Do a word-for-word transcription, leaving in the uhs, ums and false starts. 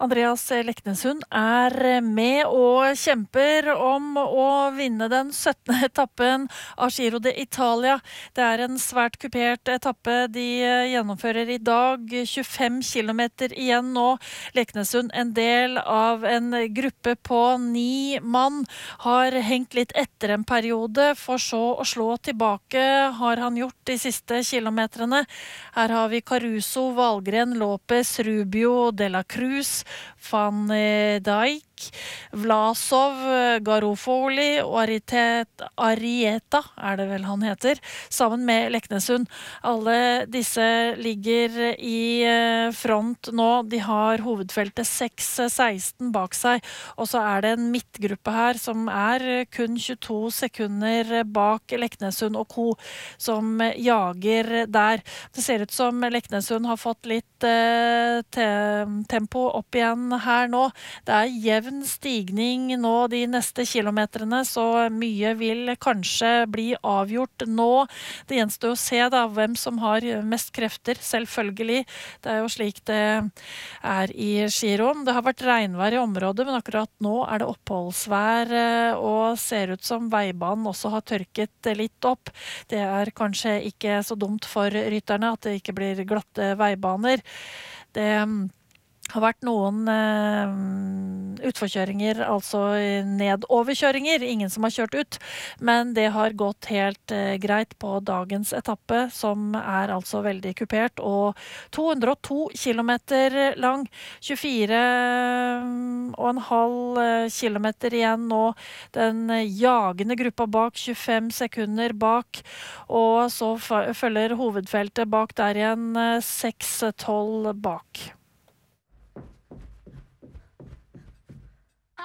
Andreas Leknessund er med og kjemper om å vinne den syttende etappen av Giro d'Italia. Det er en svært kupert etappe de gjennomfører i dag. tjuefem kilometer igjen nå. Leknessund, en del av en gruppe på ni mann, har hengt litt etter en periode, for så å slå tilbake har han gjort de siste kilometrene. Her har vi Caruso, Valgren, Lopez, Rubio, De La Cruz, Van Dijk, Vlasov, Garofoli og Aritet, Arieta, er det vel han heter, sammen med Leknessund. Alle disse ligger i front nå. De har hovedfeltet seks seksten bak seg, og så er det en midtgruppe her som er kun tjueto sekunder bak Leknessund og co. som jager der. Det ser ut som Leknessund har fått litt eh, te- tempo opp igjen her nå. Det er jevn stigning nå de neste kilometrene, så mye vil kanskje bli avgjort nå. Det gjenstår å se da hvem som har mest krefter, selvfølgelig. Det er jo slik det er i Giroen. Det har vært regnvær i området, men akkurat nå er det oppholdsvær eh, og ser ut som veibanen også har tørket litt opp. Det er kanskje ikke så dumt for rytterne at det ikke blir glatte veibaner. Det har vært noen eh, utforkjøringer, altså nedoverkjøringer, ingen som har kjørt ut, men det har gått helt eh, greit på dagens etappe, som er altså veldig kupert, og to hundre og to kilometer lang, tjuefire og en halv kilometer igjen nå, den jagende gruppa bak, tjuefem sekunder bak, og så følger hovedfeltet bak der igjen, seks tolv bak.